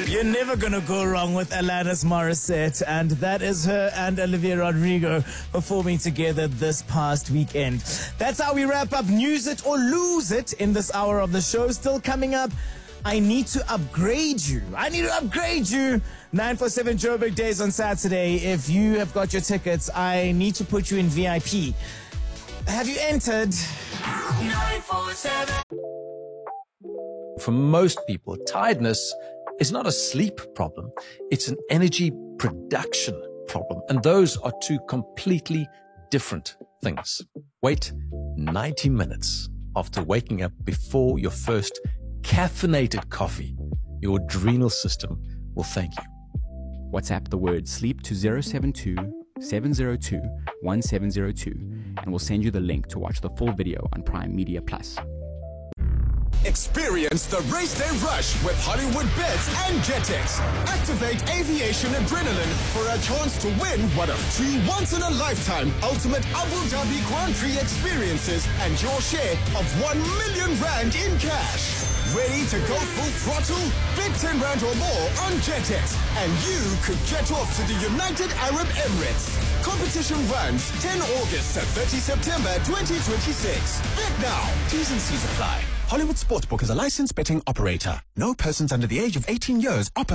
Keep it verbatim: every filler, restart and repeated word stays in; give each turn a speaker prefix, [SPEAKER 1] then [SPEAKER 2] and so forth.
[SPEAKER 1] You're never going to go wrong with Alanis Morissette, and that is her and Olivia Rodrigo performing together this past weekend. That's how we wrap up News It or Lose It in this hour of the show. Still coming up, I need to upgrade you. I need to upgrade you. nine four seven Joburg Days on Saturday. If you have got your tickets, I need to put you in V I P. Have you entered? nine four seven
[SPEAKER 2] For most people, tiredness is not a sleep problem. It's an energy production problem. And those are two completely different things. Wait ninety minutes after waking up before your first caffeinated coffee. Your adrenal system will thank you.
[SPEAKER 3] WhatsApp the word sleep to zero seven two, seven zero two, one seven zero two and we'll send you the link to watch the full video on Prime Media Plus.
[SPEAKER 4] Experience the race day rush with Hollywood Bets and Jetex. Activate aviation adrenaline for a chance to win one of two once-in-a-lifetime ultimate Abu Dhabi Grand Prix experiences and your share of one million rand in cash. Ready to go full throttle? Bet ten rand or more on Jetex and you could jet off to the United Arab Emirates. Competition runs tenth August to thirtieth September twenty twenty-six. Bet now. T's and C's apply. Hollywood Sportsbook is a licensed betting operator. No persons under the age of eighteen years operate.